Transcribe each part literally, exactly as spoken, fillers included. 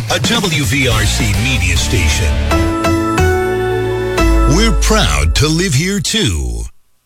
a W V R C media station. We're proud to live here, too.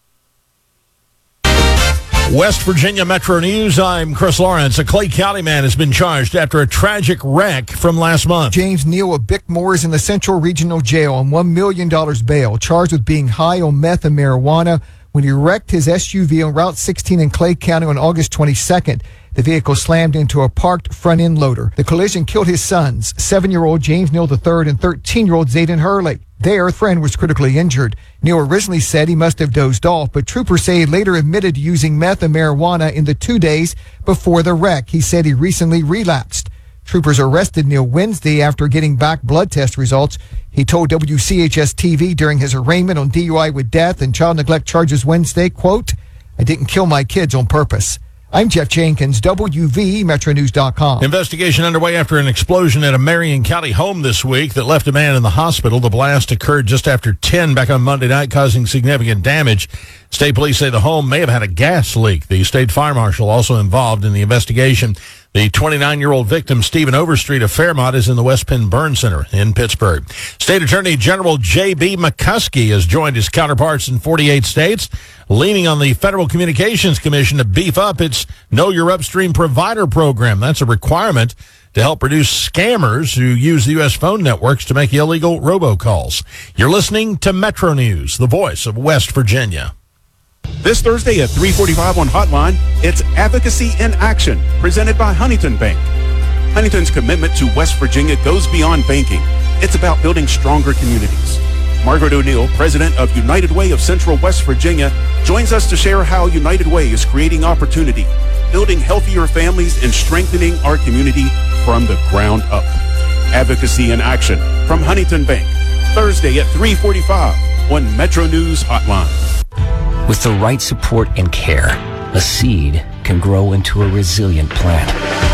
West Virginia Metro News, I'm Chris Lawrence. A Clay County man has been charged after a tragic wreck from last month. James Neal of Bickmore is in the Central Regional Jail on one million dollars bail, charged with being high on meth and marijuana when he wrecked his S U V on Route sixteen in Clay County on August twenty-second. The vehicle slammed into a parked front-end loader. The collision killed his sons, seven-year-old James Neal the third and thirteen-year-old Zayden Hurley. Their friend was critically injured. Neal originally said he must have dozed off, but troopers say he later admitted to using meth and marijuana in the two days before the wreck. He said he recently relapsed. Troopers arrested Neal Wednesday after getting back blood test results. He told W C H S T V during his arraignment on D U I with death and child neglect charges Wednesday, quote, "I didn't kill my kids on purpose." I'm Jeff Jenkins, W V Metro News dot com. Investigation underway after an explosion at a Marion County home this week that left a man in the hospital. The blast occurred just after ten back on Monday night, causing significant damage. State police say the home may have had a gas leak. The state fire marshal also involved in the investigation. The twenty-nine-year-old victim, Stephen Overstreet of Fairmont, is in the West Penn Burn Center in Pittsburgh. State Attorney General J B McCuskey has joined his counterparts in forty-eight states, leaning on the Federal Communications Commission to beef up its Know Your Upstream Provider program. That's a requirement to help reduce scammers who use the U S phone networks to make illegal robocalls. You're listening to Metro News, the voice of West Virginia. This Thursday at three forty-five on Hotline, it's Advocacy in Action, presented by Huntington Bank. Huntington's commitment to West Virginia goes beyond banking. It's about building stronger communities. Margaret O'Neill, president of United Way of Central West Virginia, joins us to share how United Way is creating opportunity, building healthier families, and strengthening our community from the ground up. Advocacy in Action from Huntington Bank, Thursday at three forty-five on Metro News Hotline. With the right support and care, a seed can grow into a resilient plant.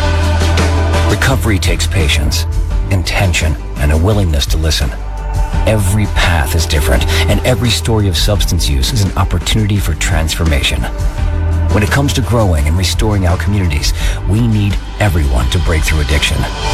Recovery takes patience, intention, and a willingness to listen. Every path is different, and every story of substance use is an opportunity for transformation. When it comes to growing and restoring our communities, we need everyone to break through addiction.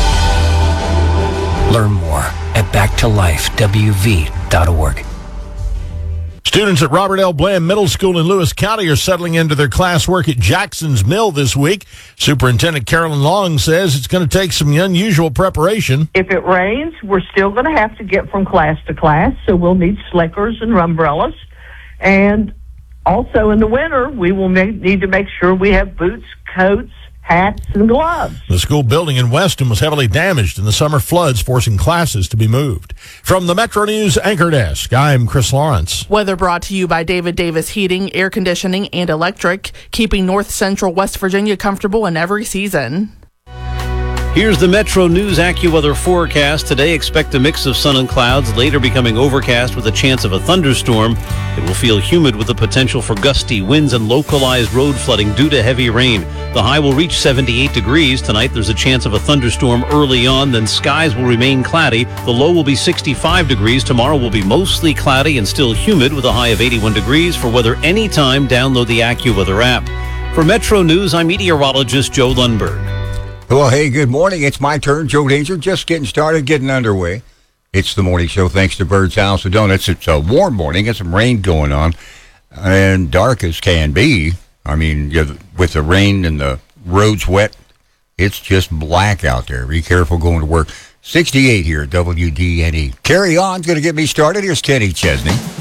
Learn more at back to life W V dot org. Students at Robert L. Bland Middle School in Lewis County are settling into their classwork at Jackson's Mill this week. Superintendent Carolyn Long says it's going to take some unusual preparation. If it rains, we're still going to have to get from class to class, so we'll need slickers and umbrellas. And also in the winter, we will make, need to make sure we have boots, coats, hats, and gloves. The school building in Weston was heavily damaged in the summer floods, forcing classes to be moved. From the Metro News Anchor Desk, I'm Chris Lawrence. Weather brought to you by David Davis Heating, Air Conditioning, and Electric, keeping North Central West Virginia comfortable in every season. Here's the Metro News AccuWeather forecast. Today, expect a mix of sun and clouds, later becoming overcast with a chance of a thunderstorm. It will feel humid with the potential for gusty winds and localized road flooding due to heavy rain. The high will reach seventy-eight degrees. Tonight, there's a chance of a thunderstorm early on, then skies will remain cloudy. The low will be sixty-five degrees. Tomorrow will be mostly cloudy and still humid with a high of eighty-one degrees. For weather anytime, download the AccuWeather app. For Metro News, I'm meteorologist Joe Lundberg. Well, hey, good morning. It's my turn. Joe Danger, just getting started, getting underway. It's the morning show thanks to Bird's House of Donuts. It's a warm morning. Got some rain going on and dark as can be. I mean, you know, with the rain and the roads wet, it's just black out there. Be careful going to work. sixty-eight here at W D N E. Carry on's going to get me started. Here's Kenny Chesney.